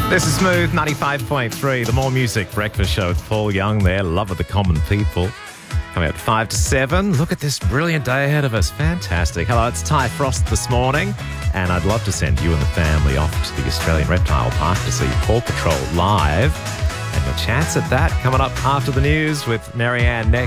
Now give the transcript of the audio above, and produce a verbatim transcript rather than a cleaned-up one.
This is Smooth ninety-five point three, the More Music Breakfast Show with Paul Young there, love of the common people. Coming at five to seven. Look at this brilliant day ahead of us. Fantastic. Hello, it's Ty Frost this morning, and I'd love to send you and the family off to the Australian Reptile Park to see Paw Patrol live. And your chance at that coming up after the news with Marianne next.